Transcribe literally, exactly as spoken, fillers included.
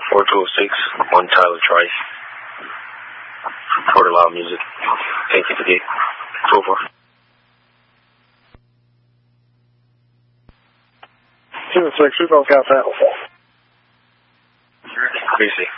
four two oh six, one Tyler Trice. For the loud music. Thank you for the two oh four. two oh six, who's on Cal Town? B C.